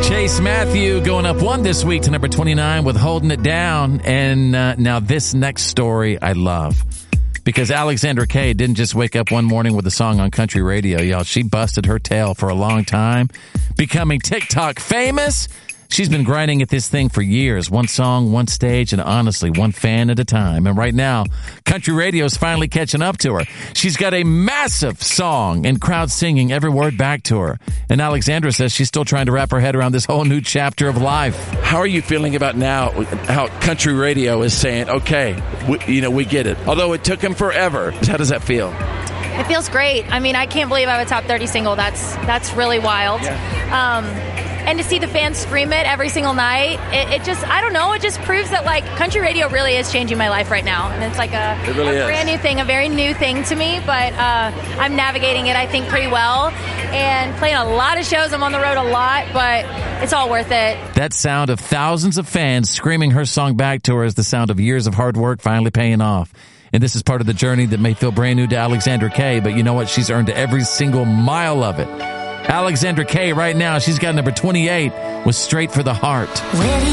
Chase Matthew going up 1 this week to number 29 with Holding It Down. And now this next story I love. Because Alexandra Kay didn't just wake up one morning with a song on country radio, y'all. She busted her tail for a long time, becoming TikTok famous. She's been grinding at this thing for years. One song, one stage, and honestly, one fan at a time. And right now, country radio is finally catching up to her. She's got a massive song and crowd singing every word back to her. And Alexandra says she's still trying to wrap her head around this whole new chapter of life. How are you feeling about now how country radio is saying, okay, we get it. Although it took him forever. How does that feel? It feels great. I mean, I can't believe I have a top 30 single. That's really wild. Yeah. And to see the fans scream it every single night, it just, I don't know, it just proves that, like, country radio really is changing my life right now. And it's like a brand new thing, a very new thing to me, but I'm navigating it, I think, pretty well. And playing a lot of shows. I'm on the road a lot, but it's all worth it. That sound of thousands of fans screaming her song back to her is the sound of years of hard work finally paying off. And this is part of the journey that may feel brand new to Alexandra Kay, but you know what? She's earned every single mile of it. Alexandra Kay right now, she's got number 28 with Straight for the Heart.